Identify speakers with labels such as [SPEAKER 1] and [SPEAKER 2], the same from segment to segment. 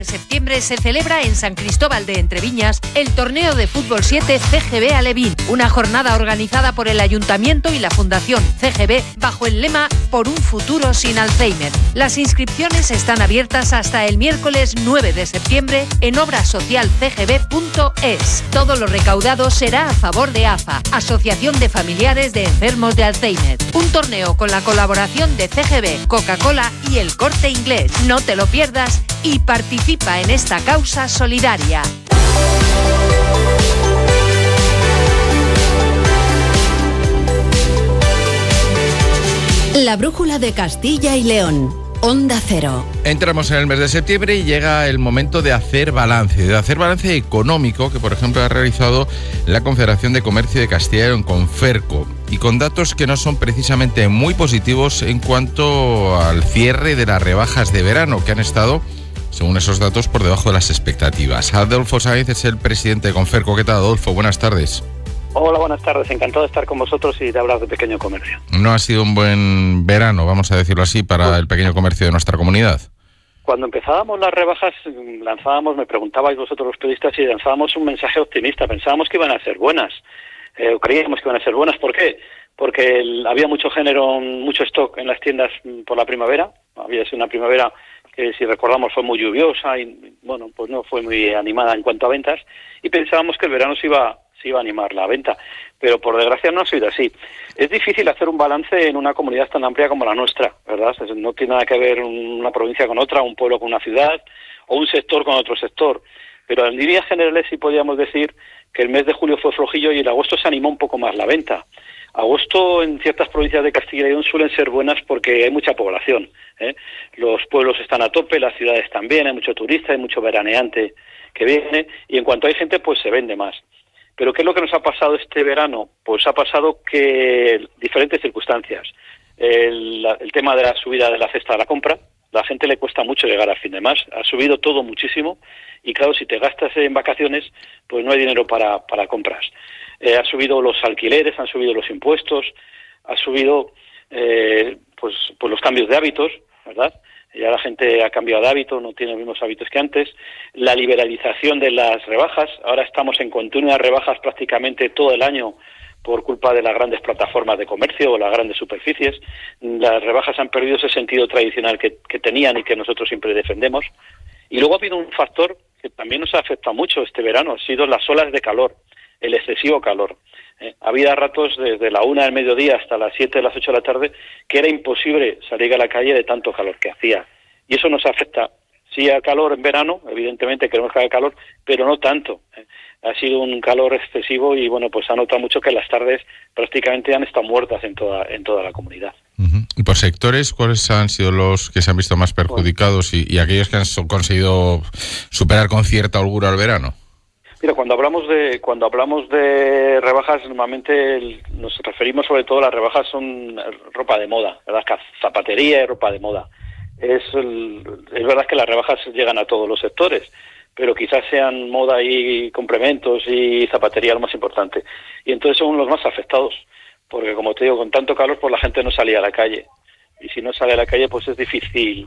[SPEAKER 1] En septiembre se celebra en San Cristóbal de Entreviñas el torneo de fútbol 7 CGB Alevín, una jornada organizada por el Ayuntamiento y la Fundación CGB bajo el lema Por un futuro sin Alzheimer. Las inscripciones están abiertas hasta el miércoles 9 de septiembre en obrasocialcgb.es. Todo lo recaudado será a favor de AFA, Asociación de Familiares de Enfermos de Alzheimer. Un torneo con la colaboración de CGB, Coca-Cola y El Corte Inglés. No te lo pierdas y participa en esta causa solidaria.
[SPEAKER 2] La brújula de Castilla y León. Onda Cero.
[SPEAKER 3] Entramos en el mes de septiembre y llega el momento de hacer balance económico que, por ejemplo, ha realizado la Confederación de Comercio de Castilla y León, Conferco, y con datos que no son precisamente muy positivos en cuanto al cierre de las rebajas de verano, que han estado, según esos datos, por debajo de las expectativas. Adolfo Sáenz es el presidente de Conferco. ¿Qué tal, Adolfo? Buenas tardes.
[SPEAKER 4] Hola, buenas tardes. Encantado de estar con vosotros y de hablar de pequeño comercio.
[SPEAKER 3] No ha sido un buen verano, vamos a decirlo así, para el pequeño comercio de nuestra comunidad.
[SPEAKER 4] Cuando empezábamos las rebajas, me preguntabais vosotros los periodistas si lanzábamos un mensaje optimista. Pensábamos que iban a ser buenas, o creíamos que iban a ser buenas. ¿Por qué? Porque había mucho stock en las tiendas por la primavera. Había sido una primavera que, si recordamos, fue muy lluviosa y, bueno, pues no fue muy animada en cuanto a ventas. Y pensábamos que el verano se iba a animar la venta, pero por desgracia no ha sido así. Es difícil hacer un balance en una comunidad tan amplia como la nuestra, ¿verdad? No tiene nada que ver una provincia con otra, un pueblo con una ciudad o un sector con otro sector, pero en líneas generales sí podríamos decir que el mes de julio fue flojillo y en agosto se animó un poco más la venta. Agosto en ciertas provincias de Castilla y León suelen ser buenas porque hay mucha población, ¿eh? Los pueblos están a tope, las ciudades también, hay mucho turista, hay mucho veraneante que viene y en cuanto hay gente pues se vende más. Pero ¿qué es lo que nos ha pasado este verano? Pues ha pasado que diferentes circunstancias. El tema de la subida de la cesta de la compra, la gente le cuesta mucho llegar al fin de mes, ha subido todo muchísimo y claro, si te gastas en vacaciones, pues no hay dinero para compras. Ha subido los alquileres, han subido los impuestos, ha subido pues los cambios de hábitos, ¿verdad? Ya la gente ha cambiado de hábito, no tiene los mismos hábitos que antes. La liberalización de las rebajas, ahora estamos en continuas rebajas prácticamente todo el año por culpa de las grandes plataformas de comercio o las grandes superficies. Las rebajas han perdido ese sentido tradicional que tenían y que nosotros siempre defendemos. Y luego ha habido un factor que también nos ha afectado mucho este verano, han sido las olas de calor, el excesivo calor. Había ratos desde la 1 del mediodía hasta las 7, las 8 de la tarde que era imposible salir a la calle de tanto calor que hacía. Y eso nos afecta. Sí al calor en verano, evidentemente queremos que haga calor, pero no tanto. Ha sido un calor excesivo y bueno, pues se ha notado mucho que las tardes prácticamente han estado muertas en toda la comunidad.
[SPEAKER 3] Uh-huh. ¿Y por sectores cuáles han sido los que se han visto más perjudicados y aquellos que han conseguido superar con cierta holgura el verano?
[SPEAKER 4] Mira, cuando hablamos de rebajas, normalmente nos referimos sobre todo a las rebajas son ropa de moda, ¿verdad? Zapatería y ropa de moda. Es verdad que las rebajas llegan a todos los sectores, pero quizás sean moda y complementos y zapatería lo más importante. Y entonces son los más afectados, porque como te digo, con tanto calor pues la gente no salía a la calle. Y si no sale a la calle pues es difícil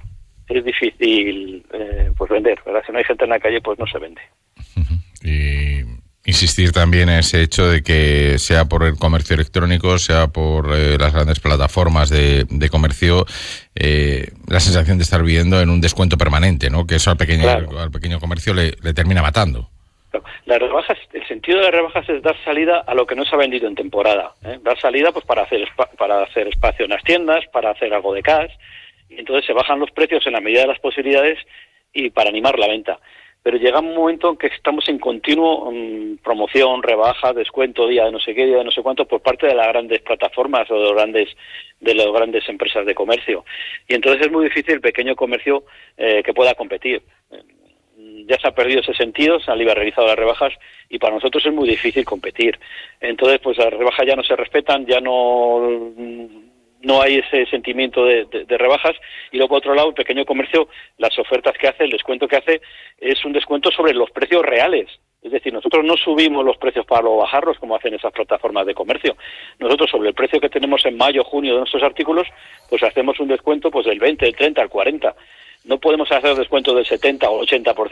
[SPEAKER 4] pues vender, ¿verdad? Si no hay gente en la calle pues no se vende.
[SPEAKER 3] Y insistir también en ese hecho de que sea por el comercio electrónico, sea por las grandes plataformas de comercio, la sensación de estar viviendo en un descuento permanente, ¿no? Que eso al pequeño comercio le termina matando.
[SPEAKER 4] Las rebajas, el sentido de las rebajas es dar salida a lo que no se ha vendido en temporada, ¿eh? Dar salida pues para hacer espacio en las tiendas, para hacer algo de cash, y entonces se bajan los precios en la medida de las posibilidades y para animar la venta. Pero llega un momento en que estamos en continuo promoción, rebaja, descuento, día de no sé qué, día de no sé cuánto, por parte de las grandes plataformas o de las grandes empresas de comercio. Y entonces es muy difícil el pequeño comercio que pueda competir. Ya se ha perdido ese sentido, se han liberalizado las rebajas y para nosotros es muy difícil competir. Entonces, pues las rebajas ya no se respetan, ya no hay ese sentimiento de rebajas, y luego por otro lado el pequeño comercio, las ofertas que hace, el descuento que hace es un descuento sobre los precios reales, es decir, nosotros no subimos los precios para luego bajarlos como hacen esas plataformas de comercio. Nosotros sobre el precio que tenemos en mayo, junio de nuestros artículos, pues hacemos un descuento pues del 20, del 30, al 40%. No podemos hacer descuentos del 70 o 80%.